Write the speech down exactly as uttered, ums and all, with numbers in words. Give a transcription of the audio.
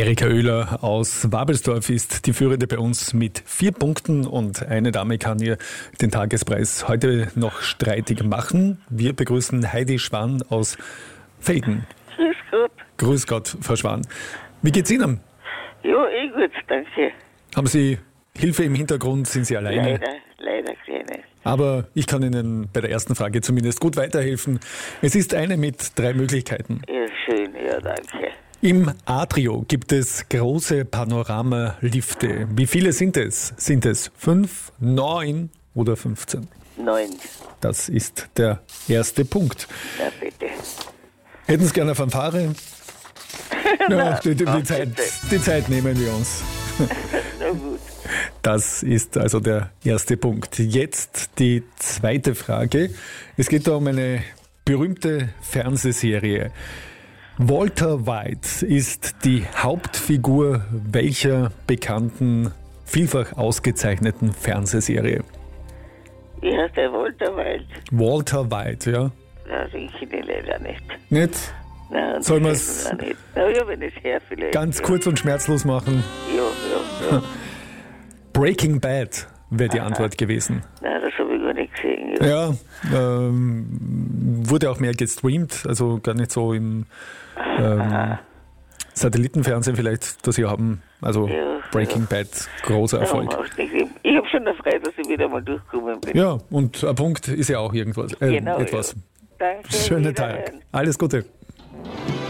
Erika Oehler aus Wabelsdorf ist die Führende bei uns mit vier Punkten und eine Dame kann ihr den Tagespreis heute noch streitig machen. Wir begrüßen Heidi Schwan aus Felden. Grüß Gott. Grüß Gott, Frau Schwan. Wie geht's Ihnen? Ja, eh gut, danke. Haben Sie Hilfe im Hintergrund? Sind Sie alleine? Leider, leider keine. Aber ich kann Ihnen bei der ersten Frage zumindest gut weiterhelfen. Es ist eine mit drei Möglichkeiten. Ja, schön, ja, danke. Im Atrio gibt es große Panoramalifte. Wie viele sind es? Sind es fünf, neun oder fünfzehn? Neun. Das ist der erste Punkt. Na bitte. Hätten Sie gerne eine Fanfare? Ja, die, die, die, Zeit, die Zeit nehmen wir uns. Na gut. Das ist also der erste Punkt. Jetzt die zweite Frage. Es geht da um eine berühmte Fernsehserie. Walter White ist die Hauptfigur welcher bekannten, vielfach ausgezeichneten Fernsehserie? Wie heißt der Walter White? Walter White, ja. Das ich ihn leider nicht. Nicht? Nein, Sollen wir das es weiß ich nicht. Na ja, wenn es her vielleicht. ganz ja. kurz und schmerzlos machen? Ja, ja, ja. Breaking Bad wäre die Antwort gewesen. Nein, das habe ich gar nicht gesehen. Ja. Ja, ähm, wurde auch mehr gestreamt, also gar nicht so im ähm, Satellitenfernsehen vielleicht, das sie haben. Also Ja, Breaking Bad, großer Ja, Erfolg. machst nichts. Ich habe schon erfreut, dass ich wieder mal durchgekommen bin. Ja, und ein Punkt ist ja auch irgendwas. Äh, Genau, etwas. ja. Danke. Schönen wiederhören. Tag. Alles Gute.